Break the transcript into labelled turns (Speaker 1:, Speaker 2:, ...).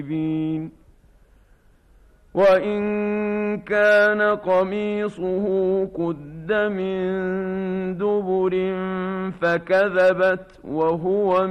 Speaker 1: وإن كان قميصه قد من دبر فكذبت وهو